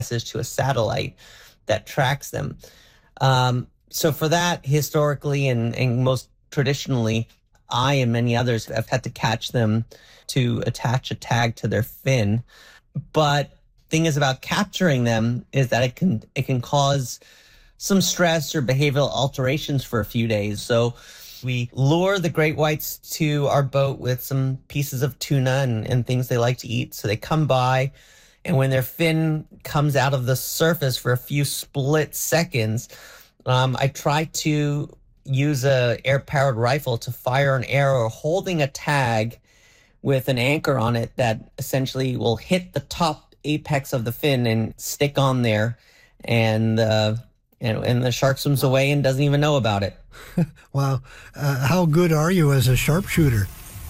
to a satellite that tracks them. So for that, historically and most traditionally, I and many others have had to catch them to attach a tag to their fin. But thing is about capturing them is that it can cause some stress or behavioral alterations for a few days. So we lure the great whites to our boat with some pieces of tuna and things they like to eat. So they come by, and when their fin comes out of the surface for a few split seconds, I try to use a air-powered rifle to fire an arrow holding a tag with an anchor on it that essentially will hit the top apex of the fin and stick on there. And the shark swims away and doesn't even know about it. Wow. How good are you as a sharpshooter?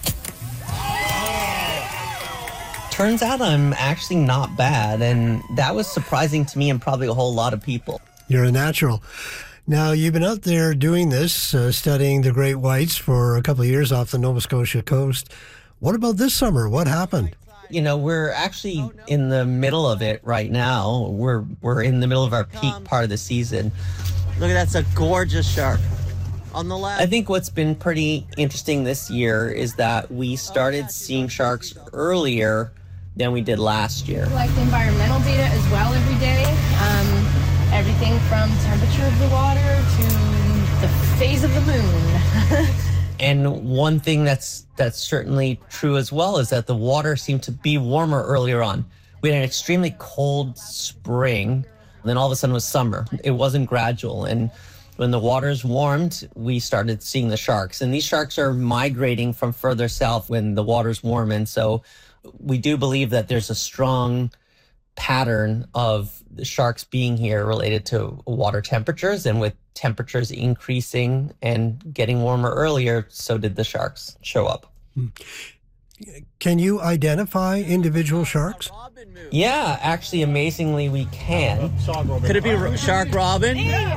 Turns out I'm actually not bad, and that was surprising to me and probably a whole lot of people. You're a natural. Now, you've been out there doing this, studying the great whites for a couple of years off the Nova Scotia coast. What about this summer? What happened? You know, we're actually in the middle of it right now. We're in the middle of our peak part of the season. Look, that's a gorgeous shark. On the left. I think what's been pretty interesting this year is that we started seeing sharks earlier than we did last year. Collect environmental data as well every day. Everything from temperature of the water to the phase of the moon. And one thing that's certainly true as well is that the water seemed to be warmer earlier on. We had an extremely cold spring, then all of a sudden it was summer. It wasn't gradual. And when the waters warmed, we started seeing the sharks. And these sharks are migrating from further south when the water's warm. And so we do believe that there's a strong pattern of the sharks being here related to water temperatures, and with temperatures increasing and getting warmer earlier, so did the sharks show up. Can you identify individual sharks? Yeah, actually, amazingly, we can. Could it be Shark Robin?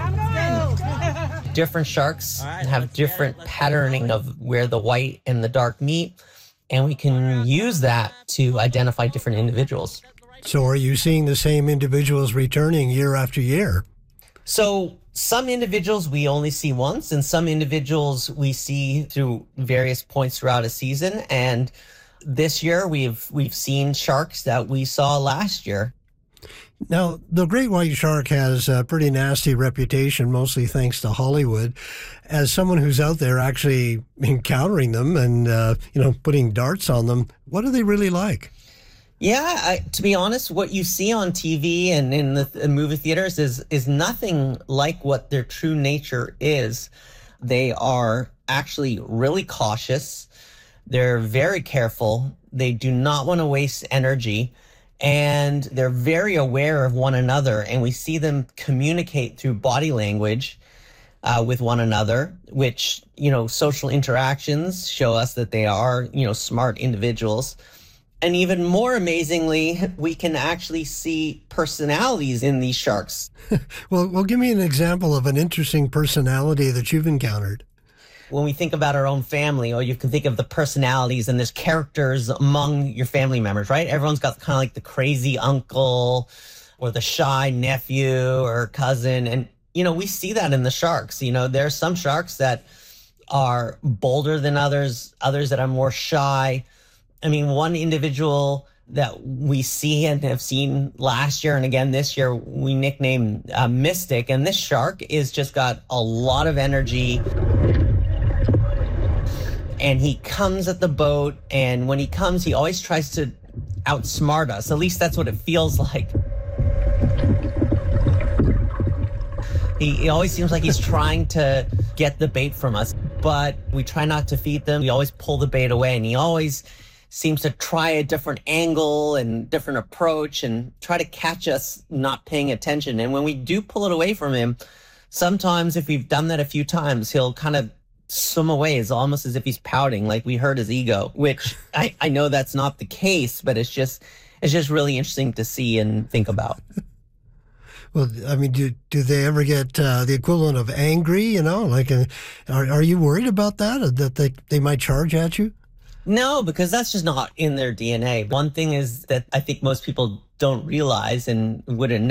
Different sharks have different patterning of where the white and the dark meet, and we can use that to identify different individuals. So are you seeing the same individuals returning year after year? So some individuals we only see once, and some individuals we see through various points throughout a season. And this year we've seen sharks that we saw last year. Now, the great white shark has a pretty nasty reputation, mostly thanks to Hollywood. As someone who's out there actually encountering them and, putting darts on them, what are they really like? Yeah, to be honest, what you see on TV and in the movie theaters is nothing like what their true nature is. They are actually really cautious. They're very careful. They do not want to waste energy. And they're very aware of one another. And we see them communicate through body language with one another, which, social interactions show us that they are, smart individuals. And even more amazingly, we can actually see personalities in these sharks. Well, give me an example of an interesting personality that you've encountered. When we think about our own family, or you can think of the personalities, and there's characters among your family members, right? Everyone's got kind of like the crazy uncle or the shy nephew or cousin. And, we see that in the sharks. There are some sharks that are bolder than others that are more shy. I mean, one individual that we see and have seen last year and again this year, we nicknamed Mystic. And this shark is just got a lot of energy. And he comes at the boat. And when he comes, he always tries to outsmart us. At least that's what it feels like. He always seems like he's trying to get the bait from us. But we try not to feed them. We always pull the bait away. And he always seems to try a different angle and different approach and try to catch us not paying attention. And when we do pull it away from him, sometimes if we've done that a few times, he'll kind of swim away. It's almost as if he's pouting, like we hurt his ego, which I know that's not the case, but it's just really interesting to see and think about. Well, I mean, do they ever get the equivalent of angry, are you worried about that they might charge at you? No, because that's just not in their DNA. One thing is that I think most people don't realize and wouldn't